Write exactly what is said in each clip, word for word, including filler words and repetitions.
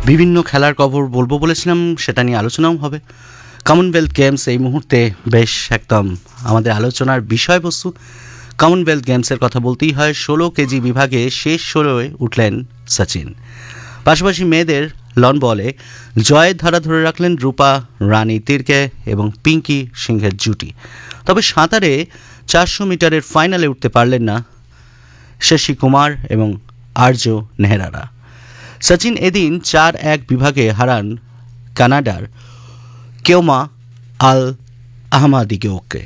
বিভিন্ন খেলার খবর বলবো বলেছিলাম, সেটা নিয়ে আলোচনাও হবে। কমনওয়েলথ গেমস এই মুহূর্তে বেশ একদম আমাদের আলোচনার বিষয়বস্তু। কমনওয়েলথ গেমসের কথা বলতেই হয়। ষোলো কেজি বিভাগে শেষ ষোলোয় উঠলেন সচিন। পাশাপাশি মেয়েদের লন বলে জয়ের ধারা ধরে রাখলেন রূপা রানী তির্কে এবং পিঙ্কি সিংহের জুটি। তবে সাঁতারে চারশো মিটারের ফাইনালে উঠতে পারলেন না শশী কুমার এবং আর্য নেহরারা। সচিন এদিন চার এক বিভাগে হারান কানাডার কেওমা আল আহমাদিকেওকে।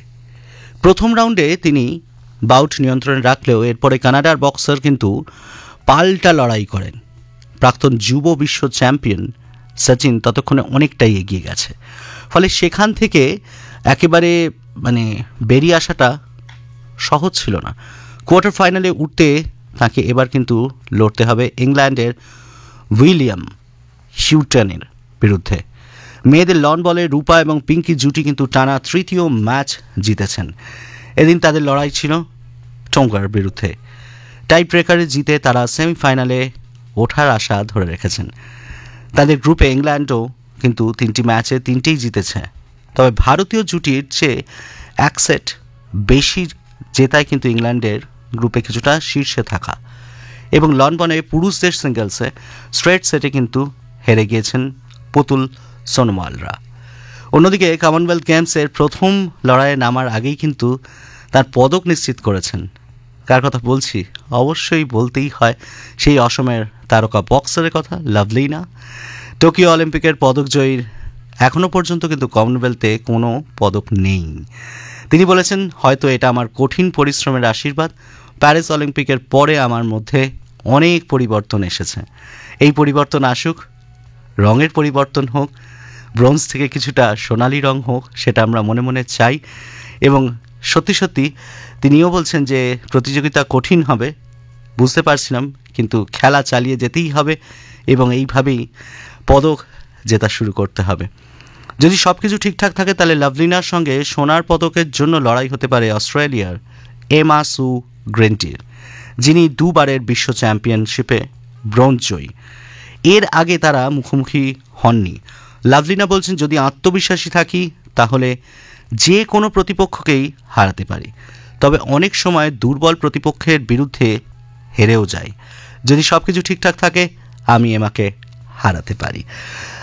প্রথম রাউন্ডে তিনি বাউট নিয়ন্ত্রণে রাখলেও এরপরে কানাডার বক্সার কিন্তু পাল্টা লড়াই করেন। প্রাক্তন যুব বিশ্ব চ্যাম্পিয়ন সচিন ততক্ষণে অনেকটাই এগিয়ে গেছে, ফলে সেখান থেকে একেবারে মানে বেরিয়ে আসাটা সহজ ছিল না। কোয়ার্টার ফাইনালে উঠতে তাকে এবার কিন্তু লড়তে হবে ইংল্যান্ডের উইলিয়াম হিউটনের বিরুদ্ধে। মেয়েদের লন বলে রূপা এবং পিঙ্কি জুটি কিন্তু টানা তৃতীয় ম্যাচ জিতেছেন। এদিন তাদের লড়াই ছিল টোঙ্গার বিরুদ্ধে। টাই ব্রেকারে জিতে তারা সেমিফাইনালে ওঠার আশা ধরে রেখেছেন। তাদের গ্রুপে ইংল্যান্ডও কিন্তু তিনটি ম্যাচে তিনটেই জিতেছে। তবে ভারতীয় জুটির চেয়ে এক সেট বেশি জেতায় কিন্তু ইংল্যান্ডের গ্রুপে কিছুটা শীর্ষে থাকা। এবং লন্ডনে পুরুষদের সিঙ্গলসে স্ট্রেট সেটে কিন্তু হেরে গিয়েছেন পুতুল সোনোওয়ালরা। অন্যদিকে কমনওয়েলথ গেমসের প্রথম লড়াইয়ে নামার আগেই কিন্তু তার পদক নিশ্চিত করেছেন। কার কথা বলছি? অবশ্যই বলতেই হয় সেই অসমের তারকা বক্সারের কথা, লাভলিনা। টোকিও অলিম্পিকের পদকজয়ীর এখনও পর্যন্ত কিন্তু কমনওয়েলথে কোনো পদক নেই। তিনি বলেছেন, হয়তো এটা আমার কঠিন পরিশ্রমের আশীর্বাদ। প্যারিস অলিম্পিকের পরে আমার মধ্যে অনেক পরিবর্তন এসেছে। এই পরিবর্তন আসুক, রঙের পরিবর্তন হোক, ব্রোঞ্জ থেকে কিছুটা সোনালি রং হোক, সেটা আমরা মনে মনে চাই। এবং সত্যি সত্যি তিনিও বলছেন যে প্রতিযোগিতা কঠিন হবে, বুঝতে পারছিলাম, কিন্তু খেলা চালিয়ে যেতেই হবে এবং এইভাবেই পদক জেতা শুরু করতে হবে। যদি সব কিছু ঠিকঠাক থাকে তাহলে লাভলিনার সঙ্গে সোনার পদকের জন্য লড়াই হতে পারে অস্ট্রেলিয়ার এমা সু গ্রেন্টির, যিনি দুবারের বিশ্ব চ্যাম্পিয়নশিপে ব্রোঞ্জ জয়ী। এর আগে তারা মুখোমুখি হননি। লাভলিনা বলছেন, যদি আত্মবিশ্বাসী থাকি তাহলে যে কোনো প্রতিপক্ষকেই হারাতে পারি, তবে অনেক সময় দুর্বল প্রতিপক্ষের বিরুদ্ধে হেরেও যাই। যদি সব কিছু ঠিকঠাক থাকে আমি এমাকে হারাতে পারি।